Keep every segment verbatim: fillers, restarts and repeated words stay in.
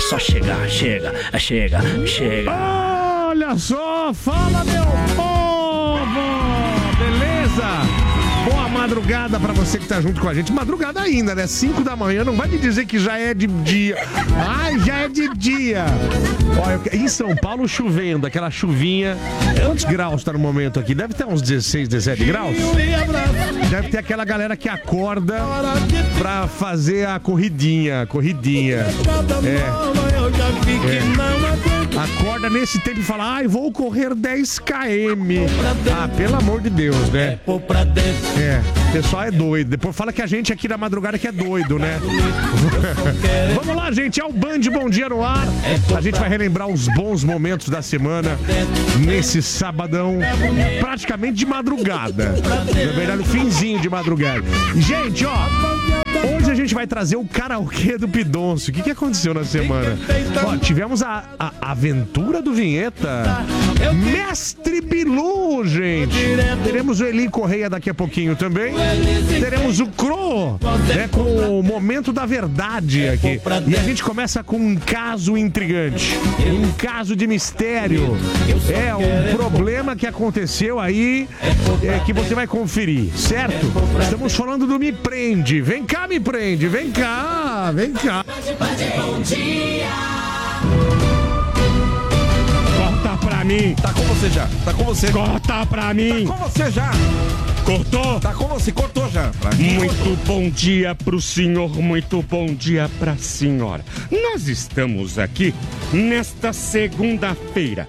só chegar, chega, chega, chega. Olha só, fala meu povo! Beleza? Boa madrugada pra você que tá junto com a gente. Madrugada ainda, né? cinco da manhã, não vai me dizer que já é de dia. Ai, já é de dia. Olha, em São Paulo chovendo, aquela chuvinha. Quantos graus tá no momento aqui? Deve ter uns dezesseis, dezessete graus. Deve ter aquela galera que acorda pra fazer a corridinha, corridinha. É. é. Acorda nesse tempo e fala, ai, vou correr dez quilômetros. Ah, pelo amor de Deus, né? É, o pessoal é doido. Depois fala que a gente aqui na madrugada que é doido, né? Vamos lá, gente, é o Band Bom Dia no ar. A gente vai relembrar os bons momentos da semana nesse sabadão, praticamente de madrugada. Na verdade, finzinho de madrugada. Gente, ó, hoje a gente vai trazer o karaokê do Pidoncio. O que, que aconteceu na semana? Ó, tivemos a, a aventura do Vinheta. Mestre Bilu, gente. Teremos o Eli Correia daqui a pouquinho também. Teremos o Cro, né, com o momento da verdade aqui. E a gente começa com um caso intrigante. Um caso de mistério. É, um problema que aconteceu aí, é, que você vai conferir, certo? Estamos falando do Me Prende. Vem cá, Me Prende. Vem cá, vem cá. Bom dia. Corta pra mim. Tá com você já. Tá com você. Corta pra mim. Tá com você já. Cortou? Tá com você. Cortou já. Muito cortou. Bom dia pro senhor. Muito bom dia pra senhora. Nós estamos aqui nesta segunda-feira,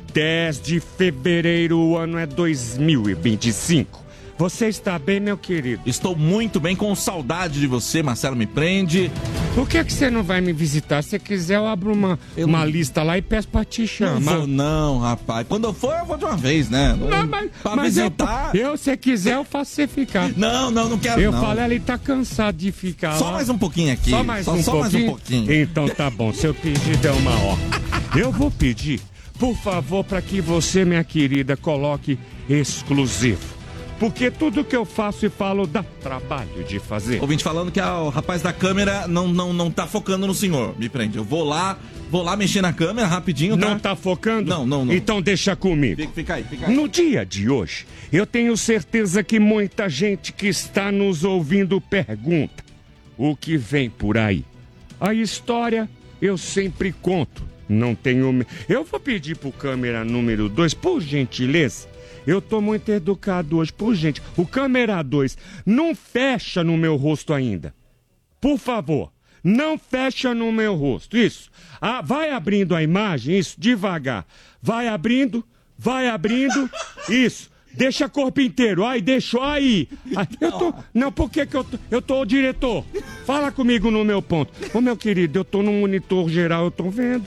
dez de fevereiro, o ano é dois mil e vinte e cinco. Você está bem, meu querido? Estou muito bem, com saudade de você, Marcelo Me Prende. Por que que você não vai me visitar? Se quiser, eu abro uma, eu... uma lista lá e peço pra te chamar. Não vou não, rapaz. Quando eu for, eu vou de uma vez, né? Não, não mas, pra mas visitar... Eu, eu, se quiser, eu faço você ficar. Não, não, não quero eu não. Eu falei, ele tá cansado de ficar Só lá. mais um pouquinho aqui. Só mais, só, um, só pouquinho? mais um pouquinho. Então tá bom, seu pedido é uma ordem. Eu vou pedir, por favor, para que você, minha querida, coloque exclusivo. Porque tudo que eu faço e falo dá trabalho de fazer. Ouvinte falando que ah, o rapaz da câmera não, não, não tá focando no senhor. Me prende. Eu vou lá, vou lá mexer na câmera rapidinho, tá? Não tá focando? Não, não, não. Então deixa comigo. Fica, fica aí, fica aí. No dia de hoje, eu tenho certeza que muita gente que está nos ouvindo pergunta o que vem por aí. A história eu sempre conto. Não tenho... Eu vou pedir pro câmera número dois, por gentileza. Eu tô muito educado hoje, por gente. O câmera dois, não fecha no meu rosto ainda. Por favor, não fecha no meu rosto. Isso. Ah, vai abrindo a imagem, isso, devagar. Vai abrindo, vai abrindo, isso. Deixa o corpo inteiro. Ai, deixou aí. Ai, eu tô... Não, por que que eu tô... Eu tô o diretor. Fala comigo no meu ponto. Ô, meu querido, eu tô no monitor geral, eu tô vendo.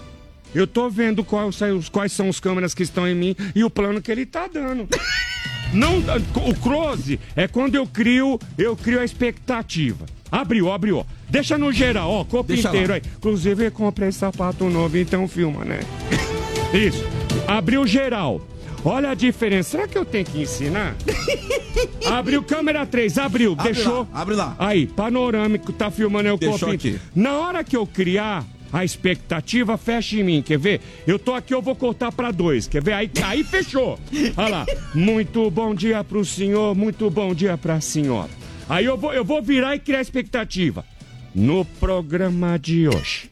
Eu tô vendo quais, quais são os câmeras que estão em mim e o plano que ele tá dando. Não, o close é quando eu crio, eu crio a expectativa. Abriu, abriu. Deixa no geral, ó, corpo Deixa inteiro lá. aí. Inclusive, eu comprei sapato novo, então filma, né? Isso. Abriu geral. Olha a diferença. Será que eu tenho que ensinar? Abriu câmera três, abriu, abre deixou. Lá, abre lá. Aí, panorâmico, tá filmando eu Deixou corpo aqui. Na hora que eu criar a expectativa, fecha em mim, quer ver? Eu tô aqui, eu vou cortar pra dois, quer ver? Aí, aí fechou. Olha lá. Muito bom dia pro senhor, muito bom dia pra senhora. Aí eu vou, eu vou virar e criar a expectativa. No programa de hoje,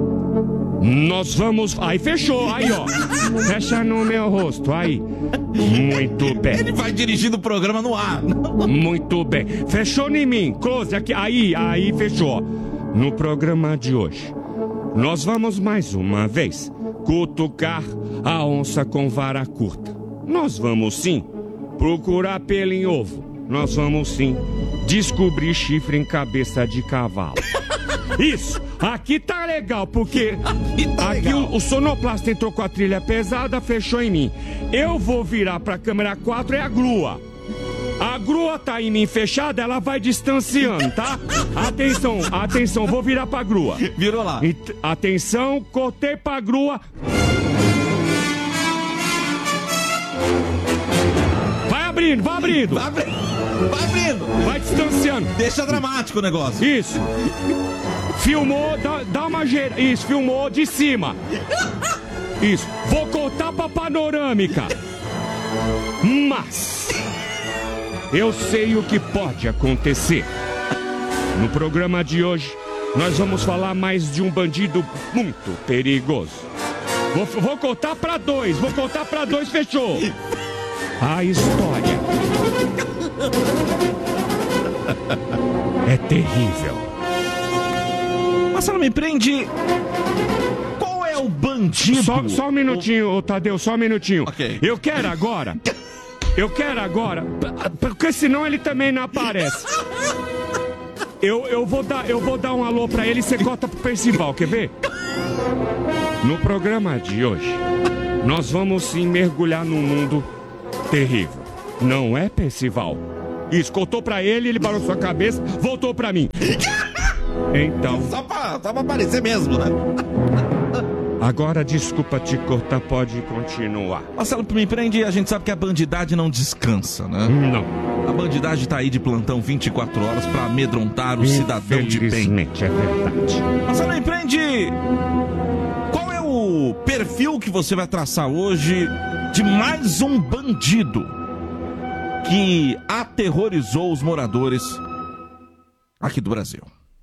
nós vamos... Aí fechou, aí ó. Fecha no meu rosto, aí. Muito bem. Ele vai dirigindo o programa no ar. Muito bem. Fechou em mim, close aqui. Aí, aí fechou. No programa de hoje, nós vamos mais uma vez cutucar a onça com vara curta. Nós vamos sim procurar pelo em ovo. Nós vamos sim descobrir chifre em cabeça de cavalo. Isso, aqui tá legal, porque aqui, tá aqui legal. O, o sonoplasta entrou com a trilha pesada, fechou em mim. Eu vou virar pra câmera quatro, é a grua. A grua tá em mim fechada, ela vai distanciando, tá? Atenção, atenção, vou virar pra grua. Virou lá. Atenção, cortei pra grua. Vai abrindo, vai abrindo. Vai abrindo. Vai abrindo. Vai distanciando. Deixa dramático o negócio. Isso. Filmou, dá, dá uma gira. Isso, filmou de cima. Isso. Vou contar pra panorâmica. Mas eu sei o que pode acontecer. No programa de hoje, nós vamos falar mais de um bandido muito perigoso. Vou, vou contar pra dois, vou contar pra dois, fechou. A história é terrível. Marcelo, me prende. Qual é o bandido? Só, só um minutinho, ô Tadeu, só um minutinho. Ok. Eu quero agora. Eu quero agora. Porque senão ele também não aparece. Eu, eu, vou dar, eu vou dar um alô pra ele e você cota pro Percival, quer ver? No programa de hoje, nós vamos sim mergulhar num mundo terrível. Não é, Percival? Isso, contou pra ele, ele balançou a cabeça, voltou pra mim. Então... Só pra, só pra aparecer mesmo, né? Agora, desculpa te cortar, pode continuar. Marcelo, me prende, a gente sabe que a bandidagem não descansa, né? Não. A bandidagem tá aí de plantão vinte e quatro horas pra amedrontar o cidadão de bem. Infelizmente, é verdade. Marcelo, me prende. Qual é o perfil que você vai traçar hoje de mais um bandido que aterrorizou os moradores aqui do Brasil?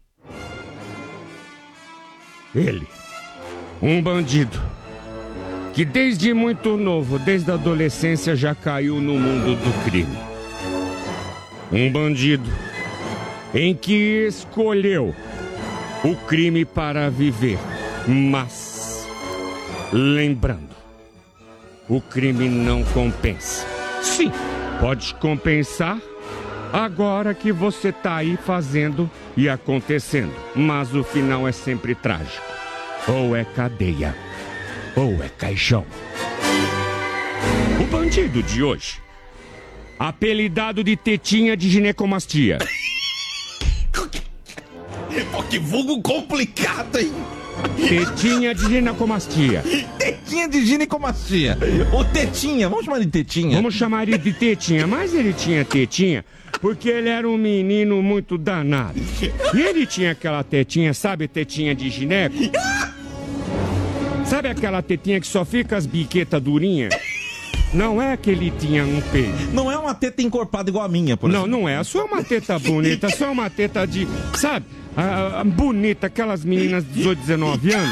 Ele, um bandido que desde muito novo, desde a adolescência, já caiu no mundo do crime. Um bandido em que escolheu o crime para viver, mas lembrando, o crime não compensa. Sim, pode compensar agora que você tá aí fazendo e acontecendo, mas o final é sempre trágico. Ou é cadeia, ou é caixão. O bandido de hoje, apelidado de tetinha de ginecomastia. Pô, que vulgo complicado, hein? Tetinha de ginecomastia. Tetinha de ginecomastia. Ô, tetinha, vamos chamar de tetinha. Vamos chamar ele de tetinha, mas ele tinha tetinha porque ele era um menino muito danado. E ele tinha aquela tetinha, sabe, tetinha de gineco? Sabe aquela tetinha que só fica as biquetas durinhas? Não é que ele tinha um peito. Não é uma teta encorpada igual a minha, por Não, exemplo. não é. A sua é uma teta bonita, a sua é uma teta de... Sabe, a, a, bonita, aquelas meninas de dezoito, dezenove anos.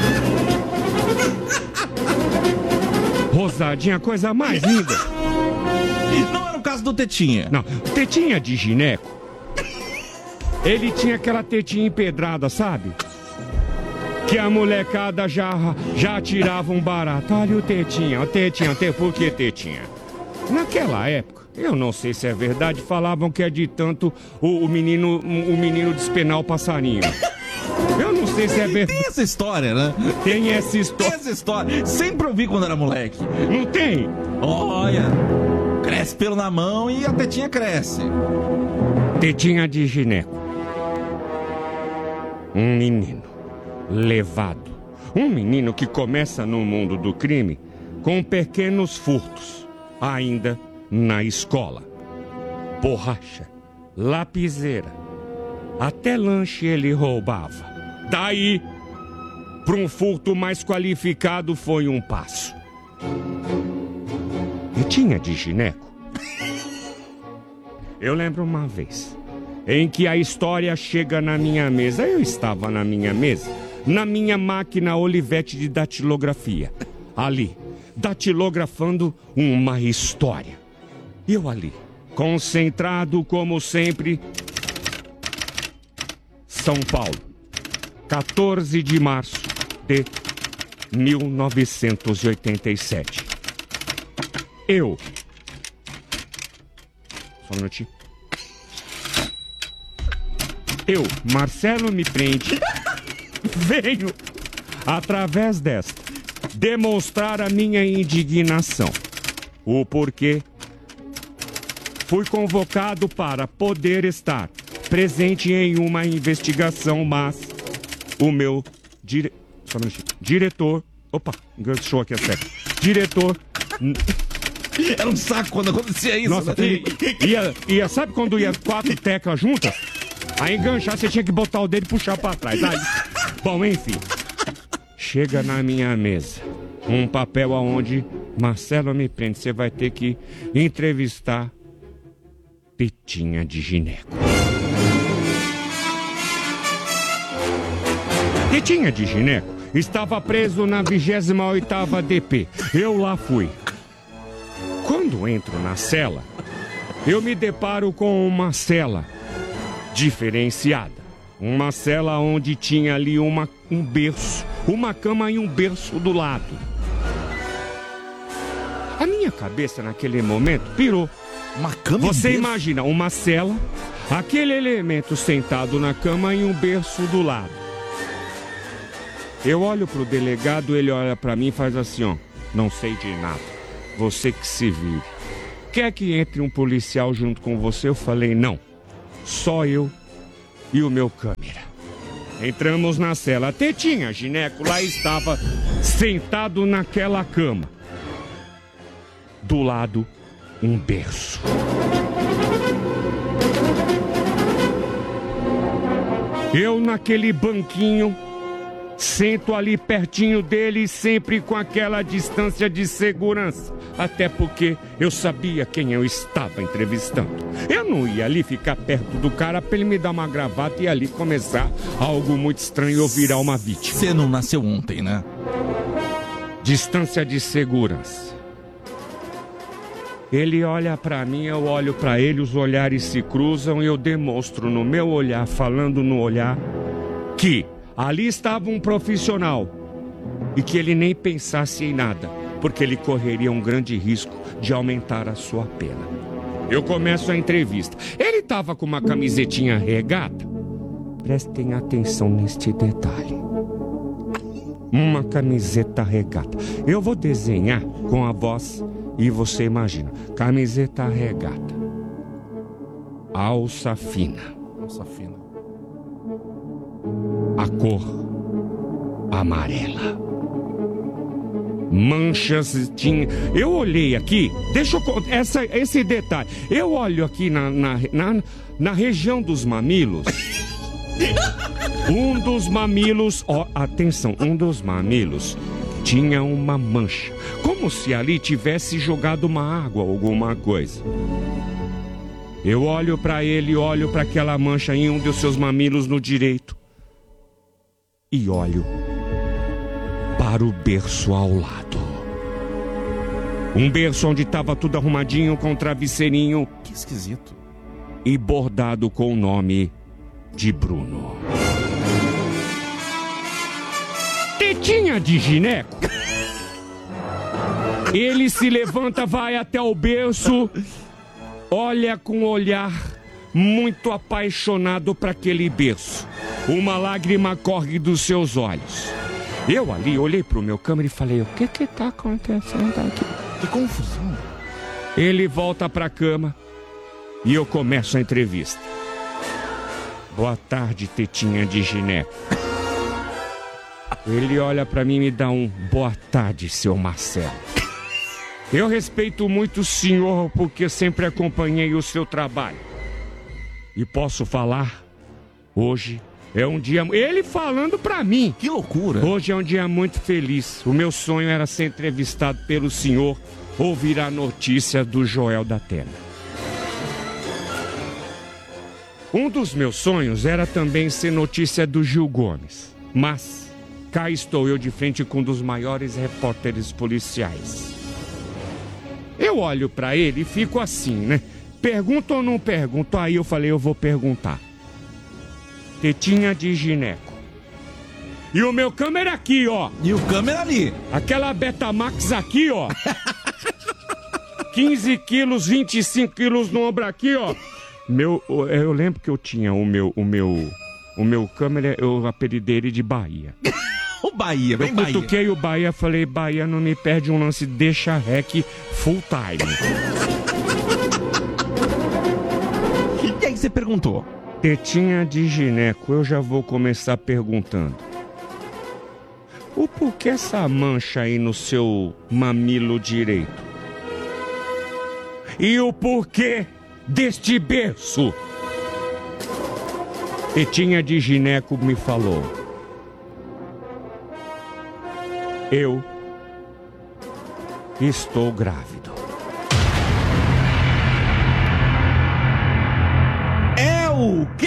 Rosadinha, coisa mais linda. Não era o caso do tetinha. Não, tetinha de gineco. Ele tinha aquela tetinha empedrada, sabe? Que a molecada já, já tirava um barato. Olha o tetinha, o tetinha, o tetinha. Por que tetinha? Naquela época, eu não sei se é verdade, falavam que é de tanto o, o menino o menino despenar o passarinho. Eu não sei se é verdade. Tem essa história, né? Tem essa Tem história. essa história. Sempre ouvi quando era moleque. Não tem? Olha, cresce pelo na mão e a tetinha cresce. Tetinha de gineco. Um menino levado. Um menino que começa no mundo do crime com pequenos furtos, ainda na escola. Borracha, lapiseira, até lanche ele roubava. Daí, para um furto mais qualificado foi um passo. E tinha de gineco. Eu lembro uma vez em que a história chega na minha mesa. Eu estava na minha mesa, na minha máquina Olivetti de datilografia, ali, datilografando uma história. Eu ali, concentrado como sempre. São Paulo, quatorze de março de mil novecentos e oitenta e sete. Eu... Só um minutinho. Eu, Marcelo Me Prende, venho, através desta, demonstrar a minha indignação. O porquê fui convocado para poder estar presente em uma investigação, mas o meu dire... Só um minutinho. diretor... Opa, enganchou aqui a série. Diretor... Era um saco quando acontecia isso. Nossa, né? Felipe, ia, ia, sabe quando ia quatro teclas juntas? Aí enganchar, você tinha que botar o dedo e puxar pra trás. Aí, bom, enfim. Chega na minha mesa um papel aonde Marcelo me prende. Você vai ter que entrevistar Tetinha de Gineco. Tetinha de Gineco estava preso na vigésima oitava D P. Eu lá fui. Quando entro na cela, eu me deparo com uma cela diferenciada. Uma cela onde tinha ali uma, um berço, uma cama e um berço do lado. A minha cabeça naquele momento pirou. Uma cama Você e berço? imagina uma cela, aquele elemento sentado na cama e um berço do lado. Eu olho pro delegado, ele olha pra mim e faz assim, ó. Não sei de nada. Você que se vire. Quer que entre um policial junto com você? Eu falei, não. Só eu e o meu câmera. Entramos na cela. Tetinha Gineco lá estava sentado naquela cama. Do lado, um berço. Eu naquele banquinho, sento ali pertinho dele, sempre com aquela distância de segurança. Até porque eu sabia quem eu estava entrevistando. Eu não ia ali ficar perto do cara pra ele me dar uma gravata e ali começar algo muito estranho ou virar uma vítima. Você não nasceu ontem, né? Distância de segurança. Ele olha pra mim, eu olho pra ele, os olhares se cruzam e eu demonstro no meu olhar, falando no olhar, que ali estava um profissional e que ele nem pensasse em nada, porque ele correria um grande risco de aumentar a sua pena. Eu começo a entrevista. Ele estava com uma camisetinha regata. Prestem atenção neste detalhe. Uma camiseta regata. Eu vou desenhar com a voz e você imagina. Camiseta regata. Alça fina. Alça fina. A cor amarela. Manchas tinha. Eu olhei aqui, deixa eu essa esse detalhe. Eu olho aqui na na, na, na região dos mamilos. Um dos mamilos, ó, atenção, um dos mamilos tinha uma mancha, como se ali tivesse jogado uma água ou alguma coisa. Eu olho para ele, olho para aquela mancha em um dos seus mamilos no direito. E olho para o berço ao lado. Um berço onde estava tudo arrumadinho com um travesseirinho. Que esquisito. E bordado com o nome de Bruno. Tetinha de Gineco. Ele se levanta, vai até o berço, olha com um olhar muito apaixonado para aquele berço. Uma lágrima corre dos seus olhos. Eu ali olhei pro meu câmera e falei, o que que tá acontecendo aqui? Que confusão. Ele volta pra cama e eu começo a entrevista. Boa tarde, Tetinha de Gineco. Ele olha pra mim e me dá um boa tarde, seu Marcelo. Eu respeito muito o senhor porque sempre acompanhei o seu trabalho. E posso falar, hoje é um dia... Ele falando pra mim. Que loucura. Hoje é um dia muito feliz. O meu sonho era ser entrevistado pelo senhor, ouvir a notícia do Joel da Atena. Um dos meus sonhos era também ser notícia do Gil Gomes. Mas cá estou eu de frente com um dos maiores repórteres policiais. Eu olho pra ele e fico assim, né? Pergunto ou não pergunto? Aí eu falei, eu vou perguntar. Tetinha de Gineco. E o meu câmera aqui, ó. E o câmera ali. Aquela Betamax aqui, ó. quinze quilos, vinte e cinco quilos no ombro aqui, ó. Meu, eu lembro que eu tinha o meu, o meu, o meu câmera, eu apelidei ele de Bahia. O Bahia, bem eu Bahia. cutuquei o Bahia, falei, Bahia, não me perde um lance, deixa rec full time. E aí você perguntou? Tetinha de Gineco, eu já vou começar perguntando. O porquê essa mancha aí no seu mamilo direito? e o porquê deste berço. Tetinha de gineco me falou: eu estou grávido. É o quê?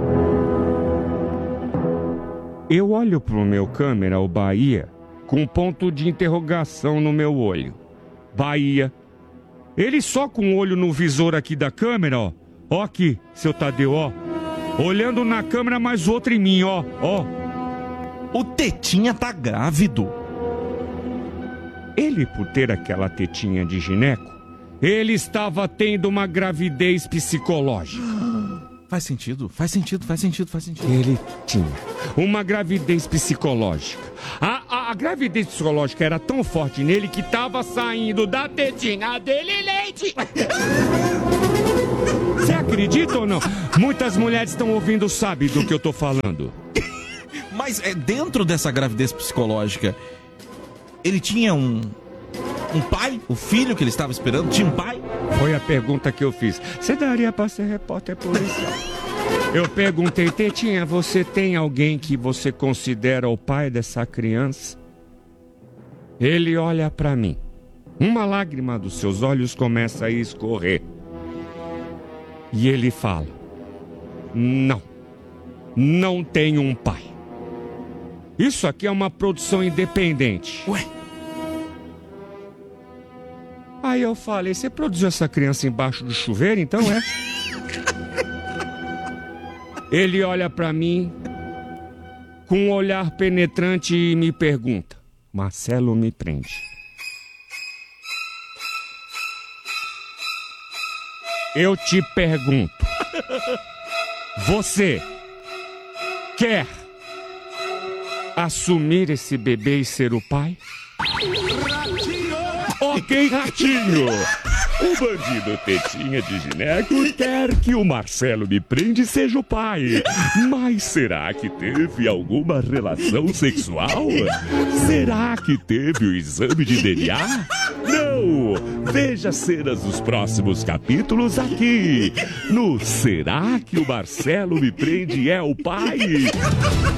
Eu olho pro meu câmera, o Bahia, com um ponto de interrogação no meu olho. Bahia. Ele só com o olho no visor aqui da câmera, ó. Ó aqui, seu Tadeu, ó. Olhando na câmera, mais outra em mim, ó. Ó. O Tetinha tá grávido. Ele, por ter aquela tetinha de gineco, ele estava tendo uma gravidez psicológica. Faz sentido, faz sentido, faz sentido, faz sentido. Ele tinha uma gravidez psicológica. A, a, a gravidez psicológica era tão forte nele que estava saindo da tetinha dele leite. Você acredita ou não? Muitas mulheres estão ouvindo, sabe do que eu tô falando. Mas é, dentro dessa gravidez psicológica, ele tinha um... Um pai? O filho que ele estava esperando? Tinha um pai? Foi a pergunta que eu fiz. Você daria pra ser repórter policial? Eu perguntei, Tetinha, você tem alguém que você considera o pai dessa criança? Ele olha pra mim. Uma lágrima dos seus olhos começa a escorrer. E ele fala: não, não tenho um pai. Isso aqui é uma produção independente. Ué? Aí eu falei, você produziu essa criança embaixo do chuveiro, então é? Ele olha pra mim com um olhar penetrante e me pergunta: Marcelo, me prende. Eu te pergunto, você quer assumir esse bebê e ser o pai? Ok, ratinho. O bandido Tetinha de gineco quer que o Marcelo me prende seja o pai. Mas será que teve alguma relação sexual? Será que teve o exame de D N A? Não! Veja cenas dos próximos capítulos aqui no Será que o Marcelo me prende é o pai?